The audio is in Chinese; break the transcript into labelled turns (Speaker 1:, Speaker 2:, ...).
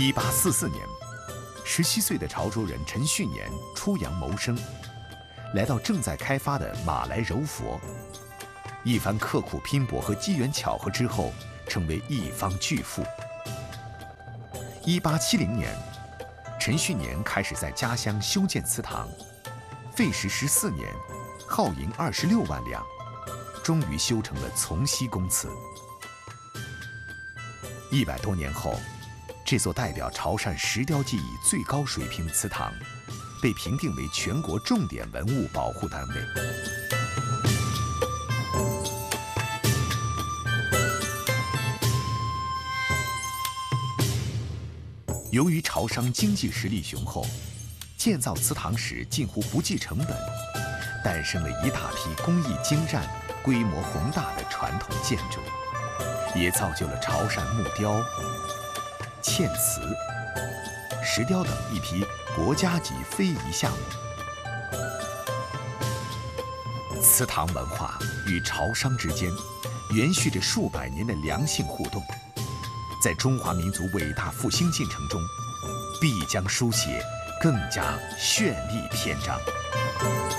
Speaker 1: 1844年，17岁的潮州人陈旭年出洋谋生，来到正在开发的马来柔佛。一番刻苦拼搏和机缘巧合之后，成为一方巨富。1870年，陈旭年开始在家乡修建祠堂，费时14年，耗银26万两，终于修成了从西公祠。100多年后，这座代表潮汕石雕技艺最高水平的祠堂，被评定为全国重点文物保护单位。由于潮商经济实力雄厚，建造祠堂时近乎不计成本，诞生了一大批工艺精湛、规模宏大的传统建筑，也造就了潮汕木雕、嵌瓷、石雕等一批国家级非遗项目。祠堂文化与潮商之间延续着数百年的良性互动，在中华民族伟大复兴进程中，必将书写更加绚丽篇章。